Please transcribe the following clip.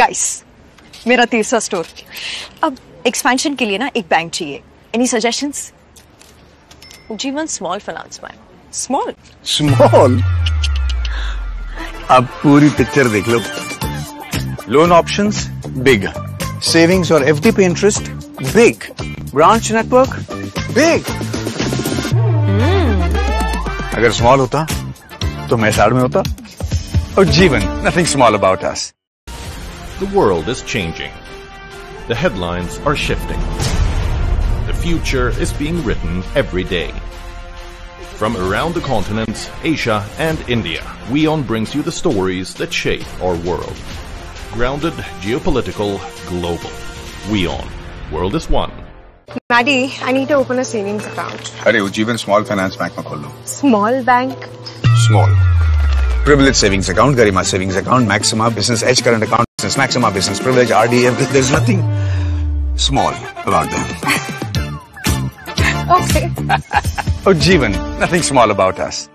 Guys, मेरा तीसरा store. अब एक्सपेंशन के लिए ना एक बैंक चाहिए। Any suggestions? जीवन small finance bank. Small? Small? अब पूरी पिक्चर देख लो। लोन ऑप्शंस बिग, सेविंग्स और एफडी पे interest big, branch network big. अगर स्मॉल होता तो मैं साइड में होता। और जीवन, nothing small about us. The world is changing. The headlines are shifting. The future is being written every day. From around the continents, Asia and India, WION brings you the stories that shape our world. Grounded, geopolitical, global. WION. World is one. Maddie, I need to open a savings account. अरे Ujjivan Small Finance Bank में खोल लो। Small bank? Small. Privilege savings account, Garima savings account, Maxima business edge current account, business Maxima business privilege, RDF. There's nothing small about them. Okay. Oh, Jeevan, nothing small about us.